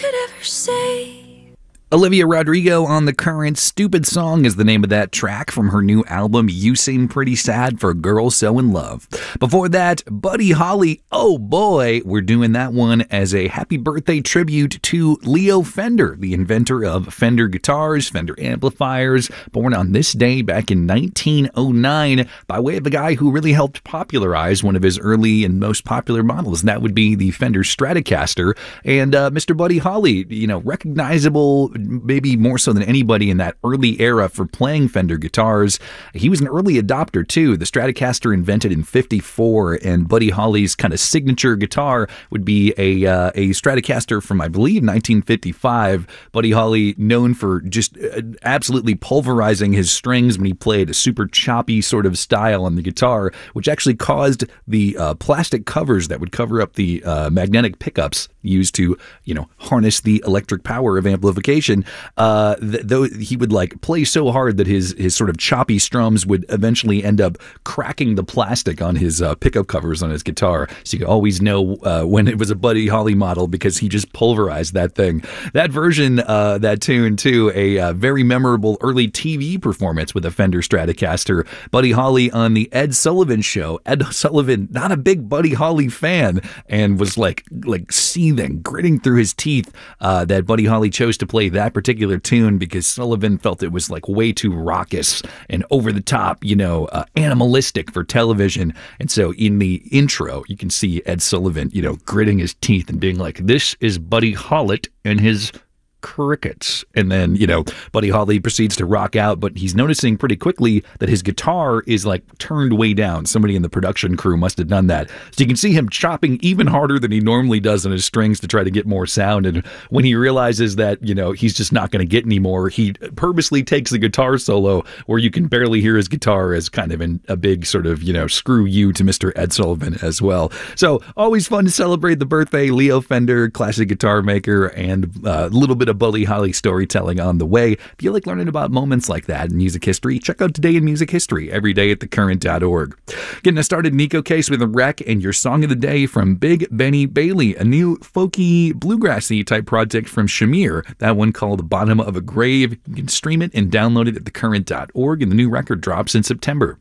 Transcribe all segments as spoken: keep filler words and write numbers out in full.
could ever say. Olivia Rodrigo on The Current. Stupid Song is the name of that track from her new album, You Seem Pretty Sad for a Girl So in Love. Before that, Buddy Holly, oh boy, we're doing that one as a happy birthday tribute to Leo Fender, the inventor of Fender guitars, Fender amplifiers, born on this day back in nineteen oh nine by way of a guy who really helped popularize one of his early and most popular models, and that would be the Fender Stratocaster. And uh, Mister Buddy Holly, you know, recognizable maybe more so than anybody in that early era for playing Fender guitars. He was an early adopter too. The Stratocaster invented in fifty-four, and Buddy Holly's kind of signature guitar would be a uh, a Stratocaster from, I believe, nineteen fifty-five. Buddy Holly, known for just uh, absolutely pulverizing his strings when he played a super choppy sort of style on the guitar, which actually caused the uh, plastic covers that would cover up the uh, magnetic pickups used to, you know, harness the electric power of amplification. Uh, th though he would like play so hard that his his sort of choppy strums would eventually end up cracking the plastic on his uh, pickup covers on his guitar. So you could always know uh, when it was a Buddy Holly model because he just pulverized that thing. That version, uh, that tune too, a uh, very memorable early T V performance with a Fender Stratocaster. Buddy Holly on the Ed Sullivan Show. Ed Sullivan, not a big Buddy Holly fan, and was like like seething, gritting through his teeth uh, that Buddy Holly chose to play that particular tune because Sullivan felt it was like way too raucous and over the top, you know, uh, animalistic for television. And so in the intro, you can see Ed Sullivan, you know, gritting his teeth and being like, this is Buddy Holly and his crickets. And then, you know, Buddy Holly proceeds to rock out, but he's noticing pretty quickly that his guitar is like turned way down. Somebody in the production crew must have done that. So you can see him chopping even harder than he normally does on his strings to try to get more sound. And when he realizes that, you know, he's just not going to get any more, he purposely takes a guitar solo where you can barely hear his guitar as kind of in a big sort of, you know, screw you to Mister Ed Sullivan as well. So always fun to celebrate the birthday. Leo Fender, classic guitar maker, and a little bit of Buddy Holly storytelling on the way. If you like learning about moments like that in music history, check out Today in Music History every day at the current dot org. Getting us started, Nico Case with a wreck and your song of the day from Big Benny Bailey, a new folky, bluegrassy type project from Shamir. That one called Bottom of a Grave. You can stream it and download it at the current dot org, and the new record drops in September.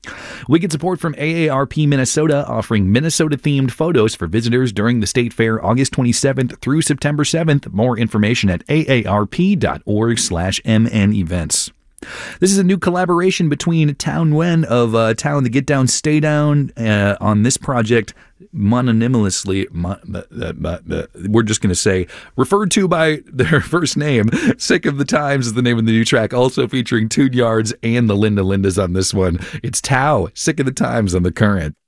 We get support from A A R P Minnesota, offering Minnesota-themed photos for visitors during the State Fair August twenty-seventh through September seventh. More information at A A R P dot org slash M N events. This is a new collaboration between Town Nguyen of uh, Town the Get Down Stay Down uh, on this project, mononymously, mon uh, uh, we're just going to say, referred to by their first name. Sick of the Times is the name of the new track, also featuring Tune Yards and the Linda Lindas on this one. It's Tao, Sick of the Times on The Current.